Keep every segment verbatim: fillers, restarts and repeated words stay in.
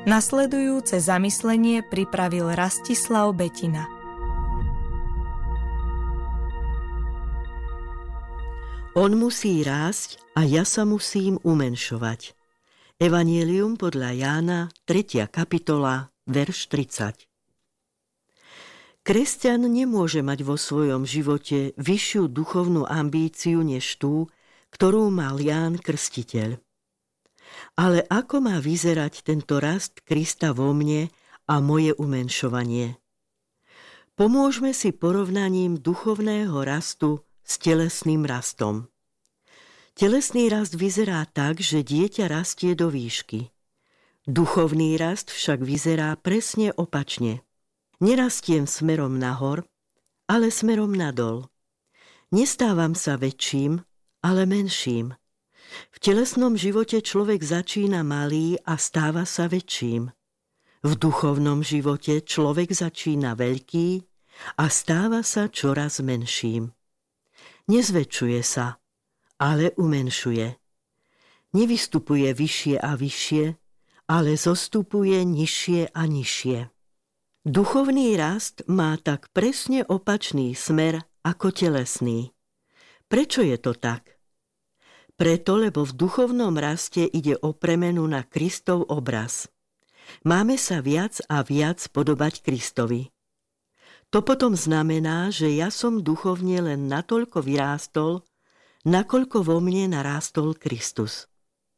Nasledujúce zamyslenie pripravil Rastislav Betina. On musí rásť a ja sa musím umenšovať. Evanjelium podľa Jána, tretia kapitola, verš tridsať. Kresťan nemôže mať vo svojom živote vyššiu duchovnú ambíciu než tú, ktorú mal Ján Krstiteľ. Ale ako má vyzerať tento rast Krista vo mne a moje umenšovanie? Pomôžme si porovnaním duchovného rastu s telesným rastom. Telesný rast vyzerá tak, že dieťa rastie do výšky. Duchovný rast však vyzerá presne opačne. Nerastiem smerom nahor, ale smerom nadol. Nestávam sa väčším, ale menším. V telesnom živote človek začína malý a stáva sa väčším. V duchovnom živote človek začína veľký a stáva sa čoraz menším. Nezväčšuje sa, ale umenšuje. Nevystupuje vyššie a vyššie, ale zostupuje nižšie a nižšie. Duchovný rast má tak presne opačný smer ako telesný. Prečo je to tak? Preto, lebo v duchovnom raste ide o premenu na Kristov obraz. Máme sa viac a viac podobať Kristovi. To potom znamená, že ja som duchovne len natoľko vyrástol, nakoľko vo mne narástol Kristus.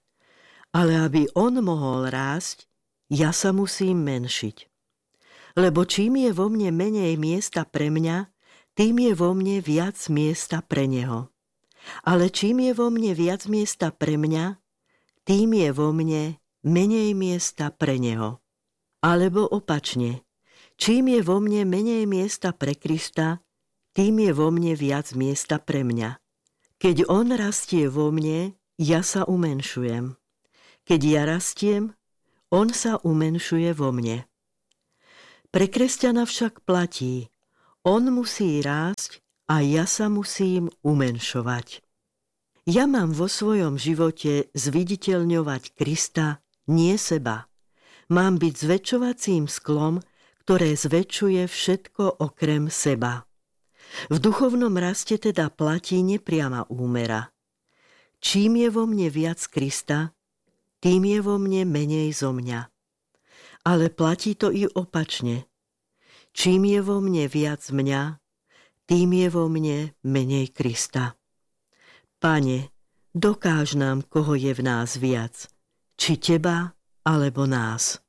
Ale aby on mohol rásť, ja sa musím menšiť. Lebo čím je vo mne menej miesta pre mňa, tým je vo mne viac miesta pre neho. Ale čím je vo mne viac miesta pre mňa, tým je vo mne menej miesta pre neho. Alebo opačne, čím je vo mne menej miesta pre Krista, tým je vo mne viac miesta pre mňa. Keď on rastie vo mne, ja sa umenšujem. Keď ja rastiem, on sa umenšuje vo mne. Pre kresťana však platí, on musí rásť a ja sa musím umenšovať. Ja mám vo svojom živote zviditeľňovať Krista, nie seba. Mám byť zväčšovacím sklom, ktoré zväčšuje všetko okrem seba. V duchovnom raste teda platí nepriama úmera. Čím je vo mne viac Krista, tým je vo mne menej zo mňa. Ale platí to i opačne. Čím je vo mne viac mňa, tým je vo mne menej Krista. Pane, dokáž nám, koho je v nás viac, či teba, alebo nás.